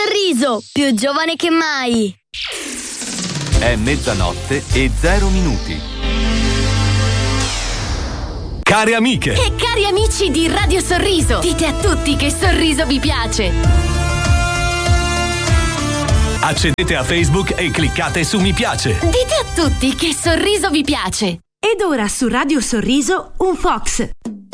Sorriso, più giovane che mai. È mezzanotte e 0 minuti. Care amiche e cari amici di Radio Sorriso, dite a tutti che Sorriso vi piace. Accedete a Facebook e cliccate su mi piace. Dite a tutti che Sorriso vi piace. Ed ora su Radio Sorriso un Fox.